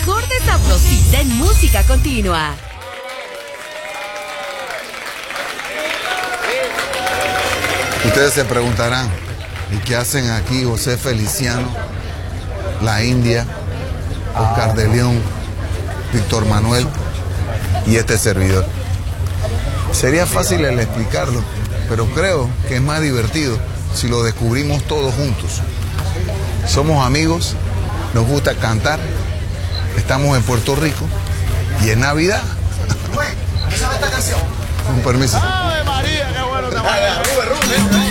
mejor de Sabrosita en música continua. Ustedes se preguntarán, ¿y qué hacen aquí José Feliciano, La India, Oscar de León, Víctor Manuel y este servidor? Sería fácil el explicarlo, pero creo que es más divertido si lo descubrimos todos juntos. Somos amigos, nos gusta cantar, estamos en Puerto Rico y en Navidad. ¿Sabes esta canción? Con permiso. ¡Ave María, qué bueno!